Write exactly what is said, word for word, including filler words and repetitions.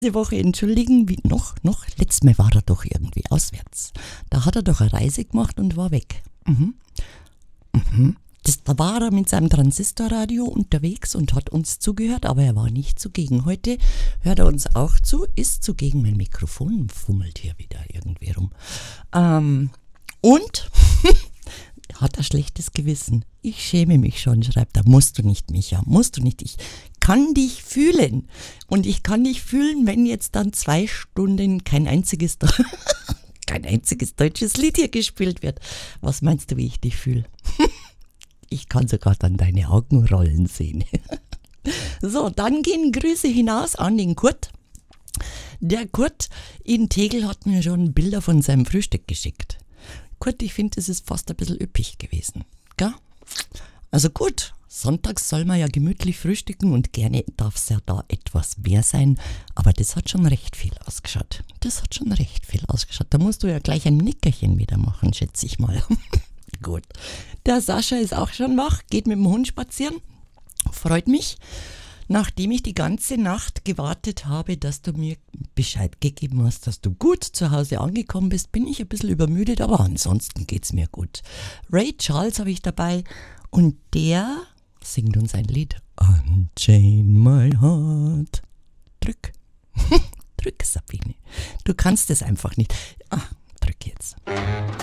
Diese Woche entschuldigen, wie noch, noch, letztes Mal war er doch irgendwie auswärts. Da hat er doch eine Reise gemacht und war weg. Mhm. Mhm. Das, da war er mit seinem Transistorradio unterwegs und hat uns zugehört, aber er war nicht zugegen. Heute hört er uns auch zu, ist zugegen. Mein Mikrofon fummelt hier wieder irgendwie rum. Ähm, und hat ein schlechtes Gewissen. Ich schäme mich schon, schreibt er. Musst du nicht, Micha, musst du nicht. Ich kann dich fühlen. Und ich kann dich fühlen, wenn jetzt dann zwei Stunden kein einziges, kein einziges deutsches Lied hier gespielt wird. Was meinst du, wie ich dich fühle? Ich kann sogar dann deine Augen rollen sehen. So, dann gehen Grüße hinaus an den Kurt. Der Kurt in Tegel hat mir schon Bilder von seinem Frühstück geschickt. Kurt, ich finde, es ist fast ein bisschen üppig gewesen. Gell? Also gut, sonntags soll man ja gemütlich frühstücken und gerne darf es ja da etwas mehr sein. Aber das hat schon recht viel ausgeschaut. Das hat schon recht viel ausgeschaut. Da musst du ja gleich ein Nickerchen wieder machen, schätze ich mal. Gut. Der Sascha ist auch schon wach, geht mit dem Hund spazieren. Freut mich. Nachdem ich die ganze Nacht gewartet habe, dass du mir Bescheid gegeben hast, dass du gut zu Hause angekommen bist, bin ich ein bisschen übermüdet, aber ansonsten geht's mir gut. Ray Charles habe ich dabei und der singt uns ein Lied. Unchain my heart. Drück. Drück, Sabine. Du kannst es einfach nicht. Ah, drück jetzt.